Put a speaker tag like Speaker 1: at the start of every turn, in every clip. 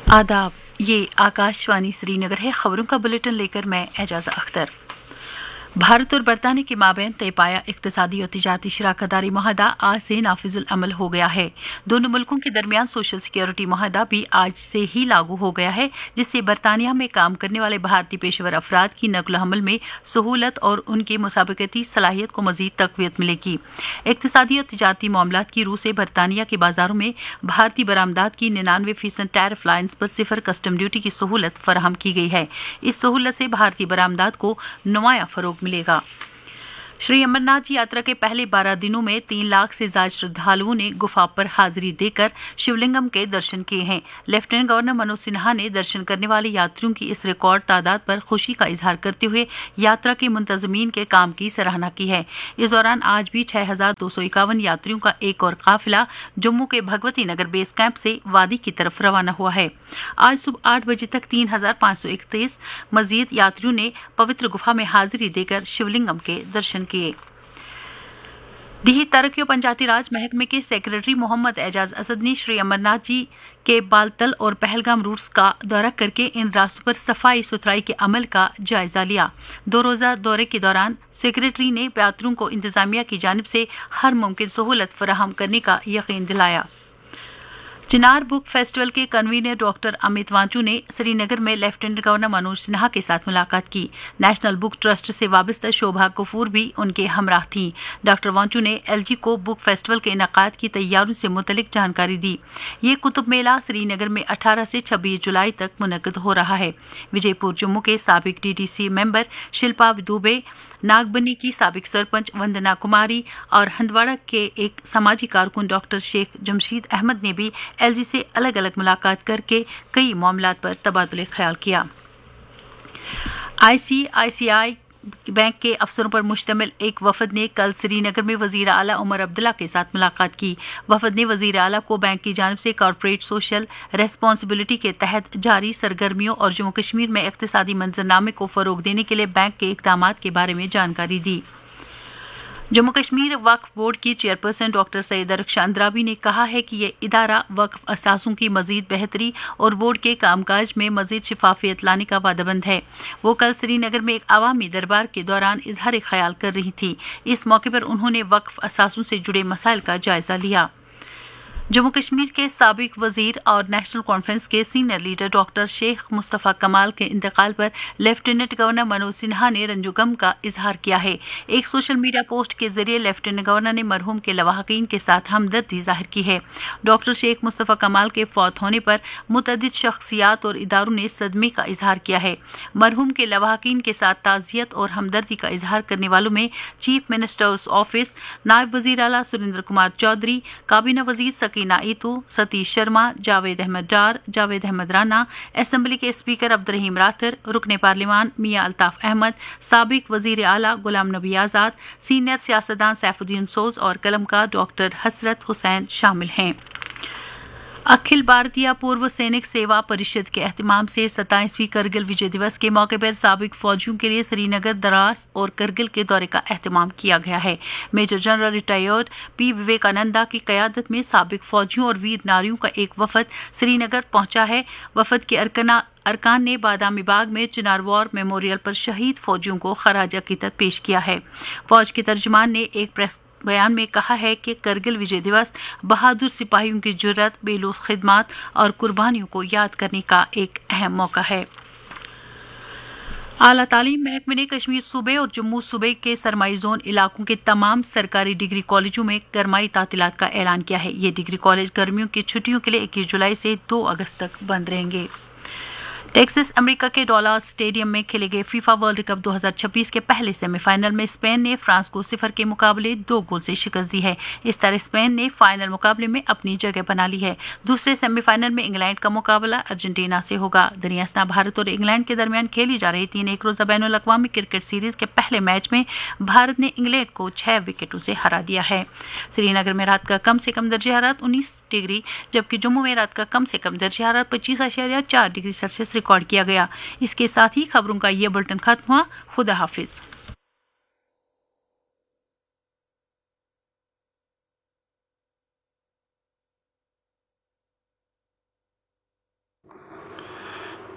Speaker 1: आदाब। ये आकाशवाणी श्रीनगर है। खबरों का बुलेटिन लेकर मैं एजाज़ा अख्तर। भारत और बरतानिया के माबैन तय पाया इक्तिसादी और तिजारती शराकतदारी मुआहदा आज से नाफिजुल अमल हो गया है। दोनों मुल्कों के दरमियान सोशल सिक्योरिटी मुआहदा भी आज से ही लागू हो गया है, जिससे बरतानिया में काम करने वाले भारतीय पेशेवर अफराद की नकल हमल में सहूलत और उनकी मुसाबकती सलाहियत को मजीद तकवीत मिलेगी। इक्तिसादी और तिजारती मामलात की रूह से बरतानिया के बाजारों में भारतीय बरामदात की 99% टैरिफ लाइन्स पर सिफर कस्टम ड्यूटी की सहूलत फराहम की गई है। इस सहूलत से भारतीय बरामदात को नुमाया फरोग मिलेगा। श्री अमरनाथ जी यात्रा के पहले 12 दिनों में 3 लाख से ज्यादा श्रद्धालुओं ने गुफा पर हाजिरी देकर शिवलिंगम के दर्शन किए हैं। लेफ्टिनेंट गवर्नर मनोज सिन्हा ने दर्शन करने वाले यात्रियों की इस रिकॉर्ड तादाद पर खुशी का इजहार करते हुए यात्रा के मुंतजमीन के काम की सराहना की है। इस दौरान आज भी 6251 यात्रियों का एक और काफिला जम्मू के भगवती नगर बेस कैंप से वादी की तरफ रवाना हुआ है। आज सुबह 8 बजे तक 3531 मजीद यात्रियों ने पवित्र गुफा में हाजिरी देकर शिवलिंगम के दर्शन किए। दिही तरक्की और पंचायती राज महकमे के सेक्रेटरी मोहम्मद एजाज असद ने श्री अमरनाथ जी के बालतल और पहलगाम रूट्स का दौरा करके इन रास्तों पर सफाई सुथराई के अमल का जायजा लिया। 2 रोजा दौरे के दौरान सेक्रेटरी ने यात्रियों को इंतजामिया की जानिब से हर मुमकिन सहूलत फराहम करने का यकीन दिलाया। चिनार बुक फेस्टिवल के कन्वीनर डॉक्टर अमित वांचू ने श्रीनगर में लेफ्टिनेंट गवर्नर मनोज सिन्हा के साथ मुलाकात की। नेशनल बुक ट्रस्ट से वाबस्ता शोभा कपूर भी उनके हमराह थीं। डॉक्टर वांचू ने एलजी को बुक फेस्टिवल के इनेकाद की तैयारियों से मुतलिक जानकारी दी। ये कुतुब मेला श्रीनगर में 18 से 26 जुलाई तक मुनक्किद हो रहा है। विजयपुर जम्मू के साबिक डीडीसी मेंबर शिल्पा दुबे, नागबनी की साबिक सरपंच वंदना कुमारी और हंदवाड़ा के एक समाजी कारकुन डॉक्टर शेख जमशीद अहमद ने भी एलजी से अलग अलग मुलाकात करके कई मामलात पर तबादुले ख्याल किया। आईसीआईसीआई बैंक के अफसरों पर मुश्तमिल एक वफद ने कल श्रीनगर में वजीर आला उमर अब्दुल्ला के साथ मुलाकात की। वफद ने वजीर आला को बैंक की जानिब से कॉरपोरेट सोशल रेस्पॉन्सिबिलिटी के तहत जारी सरगर्मियों और जम्मू कश्मीर में इक्तिसादी मंजरनामे को फरोग देने के लिए बैंक के इकदाम के बारे में जानकारी दी। जम्मू कश्मीर वक्फ बोर्ड की चेयरपर्सन डॉक्टर सैयद रक्षा अंद्राबी ने कहा है कि यह इदारा वक्फ असासों की मजीद बेहतरी और बोर्ड के कामकाज में मजीद शिफाफियत लाने का वादाबंद है। वो कल श्रीनगर में एक अवामी दरबार के दौरान इजहार ख्याल कर रही थी। इस मौके पर उन्होंने वक्फ असासों से जुड़े मसाइल का जायजा लिया। जम्मू कश्मीर के साबिक वजीर और नेशनल कॉन्फ्रेंस के senior leader doctor Sheikh Mustafa कमाल के इंतकाल पर लेफ्टिनेंट गवर्नर मनोज सिन्हा ने रंजोगम का इजहार किया है। एक सोशल मीडिया पोस्ट के जरिए लेफ्टिनेंट गवर्नर ने मरहूम के लवाहकीन के साथ हमदर्दी जाहिर की है। डॉक्टर शेख मुस्तफ़ा कमाल के फौत होने पर मुतअद्दिद शख्सियात और इदारों ने सदमे का इजहार किया है। मरहूम के लवाहकीन के साथ ताज़ियत और हमदर्दी का इजहार करने वालों में चीफ मिनिस्टर्स ऑफिस, नायब वजीर आला सुरेंद्र कुमार चौधरी, काबीना वजीर सकीना ईतू, सतीश शर्मा, जावेद अहमद डार, जावेद अहमद राना, असेंबली के स्पीकर अब्दुर्रहीम राथर, रुकने पार्लिमान मियां अल्ताफ अहमद, साबिक वजीर आला गुलाम नबी आज़ाद, सीनियर सियासतदान सैफुद्दीन सोज और कलमकार डॉक्टर हसरत हुसैन शामिल हैं। अखिल भारतीय पूर्व सैनिक सेवा परिषद के एहतमाम से 27वीं करगिल विजय दिवस के मौके पर साबिक फौजियों के लिए श्रीनगर, द्रास और करगिल के दौरे का एहतमाम किया गया है। Major general retired P Vivekananda की कयादत में साबिक फौजियों और वीर नारियों का एक वफद श्रीनगर पहुंचा है। वफद के अरकान ने बादामी बाग में चिनार वॉर मेमोरियल पर शहीद फौजियों को खराज अकीदत पेश किया है। फौज के तर्जुमान ने एक प्रेस बयान में कहा है कि करगिल विजय दिवस बहादुर सिपाहियों की जुर्रत, बेलूस खिदमत और कुर्बानियों को याद करने का एक अहम मौका है। आला तालीम महकमे ने कश्मीर सूबे और जम्मू सूबे के सरमाई जोन इलाकों के तमाम सरकारी डिग्री कॉलेजों में गरमाई तातीलात का ऐलान किया है। ये डिग्री कॉलेज गर्मियों की छुट्टियों के लिए 21 जुलाई से 2 अगस्त तक बंद रहेंगे। टेक्सास अमेरिका के डॉलर स्टेडियम में खेले गए फीफा वर्ल्ड कप 2026 के पहले सेमीफाइनल में स्पेन ने फ्रांस को 0 के मुकाबले 2 गोल से शिकस्त दी है। इस तरह स्पेन ने फाइनल मुकाबले में अपनी जगह बना ली है। दूसरे सेमीफाइनल में इंग्लैंड का मुकाबला अर्जेंटीना से होगा। दरियास्ता भारत और इंग्लैंड के दरमियान खेली जा रही 3 एक रोजा बैनुल अक़वामी क्रिकेट सीरीज के पहले मैच में भारत ने इंग्लैंड को 6 विकेटों से हरा दिया है। श्रीनगर में रात का कम से कम दर्जा हरारत 19 डिग्री जबकि जम्मू में रात का कम से कम दर्जा हरारत 25.4 डिग्री सेल्सियस रिकॉर्ड किया गया। इसके साथ ही खबरों का यह बुलेटिन खत्म हुआ। खुदा हाफिज।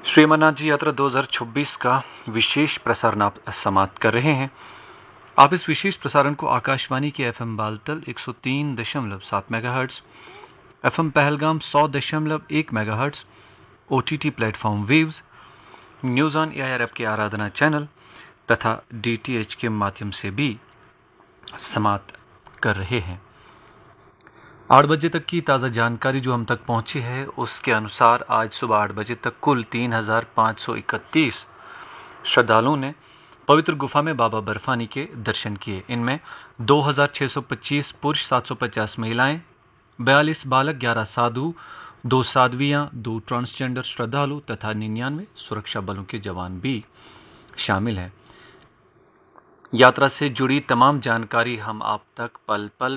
Speaker 2: श्री अमरनाथ जी यात्रा 2026 का विशेष प्रसारण आप समाप्त कर रहे हैं। आप इस विशेष प्रसारण को आकाशवाणी के FM Baltal 103.7 megahertz, FM Pahalgam 100.1 megahertz, OTT platform waves, news on AIR app के आराधना चैनल तथा DTH के माध्यम से भी समाप्त कर रहे हैं। 8 बजे तक की ताज़ा जानकारी जो हम तक पहुंची है उसके अनुसार आज सुबह 8 बजे तक कुल 3,531 श्रद्धालुओं ने पवित्र गुफा में बाबा बर्फानी के दर्शन किए। इनमें 2,625 पुरुष, 750 महिलाएं, 42 बालक, 11 साधु, 2 साध्वियां, 2 ट्रांसजेंडर श्रद्धालु तथा 99 सुरक्षा बलों के जवान भी शामिल हैं। यात्रा से जुड़ी तमाम जानकारी हम आप तक पल पल